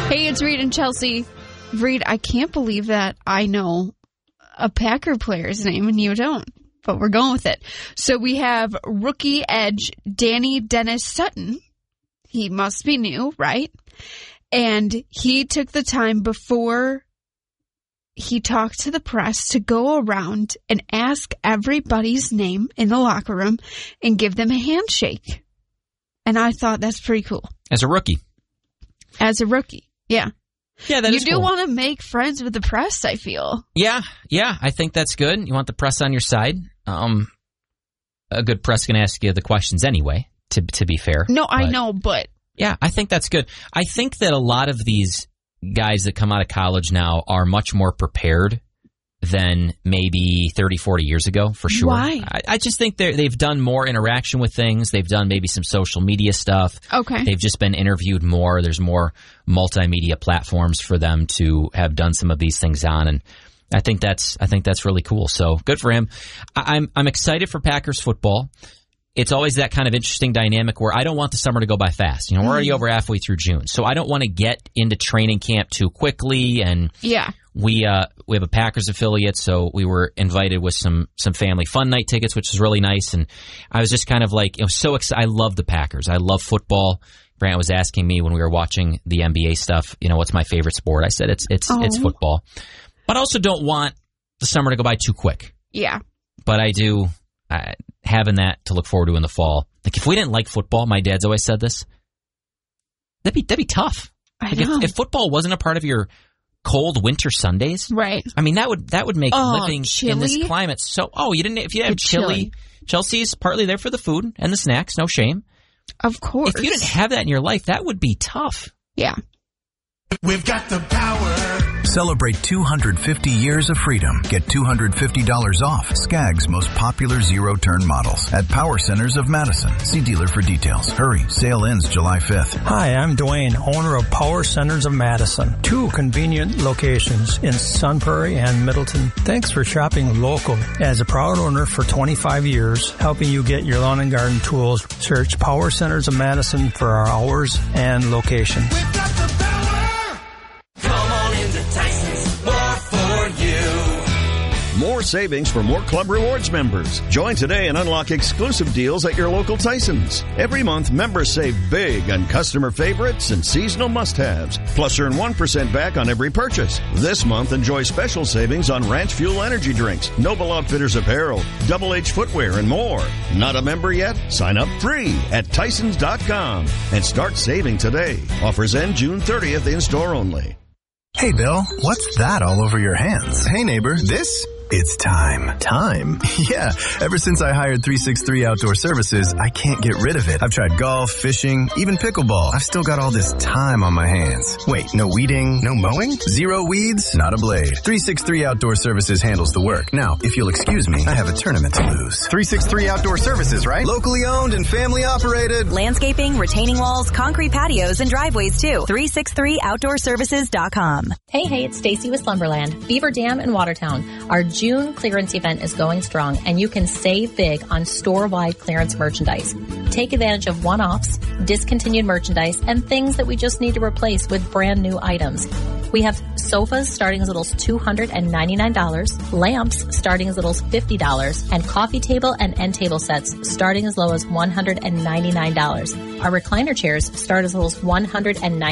Hey, it's Reed and Chelsea. Reed, I can't believe that I know a Packer player's name and you don't, but we're going with it. So we have rookie edge Danny Dennis Sutton. He must be new, right? And he took the time before he talked to the press to go around and ask everybody's name in the locker room and give them a handshake. And I thought that's pretty cool. As a rookie. Yeah. Yeah, that you is do cool. want to make friends with the press, I feel. Yeah, I think that's good. You want the press on your side. A good press can ask you the questions anyway, to be fair. No, I know, but... Yeah, I think that's good. I think that a lot of these guys that come out of college now are much more prepared than maybe 30, 40 years ago, for sure. Why? I just think they've done more interaction with things. They've done maybe some social media stuff. Okay. They've just been interviewed more. There's more multimedia platforms for them to have done some of these things on, and I think that's really cool. So good for him. I'm excited for Packers football. It's always that kind of interesting dynamic where I don't want the summer to go by fast. We're already over halfway through June, so I don't want to get into training camp too quickly. And yeah, we have a Packers affiliate, so we were invited with some family fun night tickets, which is really nice. And I was just kind of like, so excited. I love the Packers. I love football. Brant was asking me when we were watching the NBA stuff, what's my favorite sport? I said it's football, but I also don't want the summer to go by too quick. Yeah, but I do. Having that to look forward to in the fall. Like, if we didn't like football, my dad's always said this, that'd be tough. I know. If football wasn't a part of your cold winter Sundays, right? I mean, that would make living chili? in this climate so. Oh, you didn't. If you had chili, Chelsea's partly there for the food and the snacks. No shame. Of course. If you didn't have that in your life, that would be tough. Yeah. We've got the power. Celebrate 250 years of freedom. Get $250 off Skag's most popular zero-turn models at Power Centers of Madison. See dealer for details. Hurry, sale ends July 5th. Hi, I'm Dwayne, owner of Power Centers of Madison. 2 convenient locations in Sun Prairie and Middleton. Thanks for shopping local. As a proud owner for 25 years, helping you get your lawn and garden tools, search Power Centers of Madison for our hours and location. We've got the power. Come on into Tyson's, more for you. More savings for more Club Rewards members. Join today and unlock exclusive deals at your local Tyson's. Every month, members save big on customer favorites and seasonal must-haves. Plus, earn 1% back on every purchase. This month, enjoy special savings on Ranch Fuel energy drinks, Noble Outfitters apparel, Double H footwear, and more. Not a member yet? Sign up free at Tysons.com and start saving today. Offers end June 30th in-store only. Hey, Bill, what's that all over your hands? Hey, neighbor, this? It's time. Time? Yeah. Ever since I hired 363 Outdoor Services, I can't get rid of it. I've tried golf, fishing, even pickleball. I've still got all this time on my hands. Wait, no weeding, no mowing? Zero weeds? Not a blade. 363 Outdoor Services handles the work. Now, if you'll excuse me, I have a tournament to lose. 363 Outdoor Services, right? Locally owned and family operated. Landscaping, retaining walls, concrete patios, and driveways too. 363outdoorservices.com. Hey, it's Stacy with Slumberland. Beaver Dam in Watertown. Our June clearance event is going strong, and you can save big on store-wide clearance merchandise. Take advantage of one-offs, discontinued merchandise, and things that we just need to replace with brand new items. We have sofas starting as little as $299, lamps starting as little as $50, and coffee table and end table sets starting as low as $199. Our recliner chairs start as little as $199.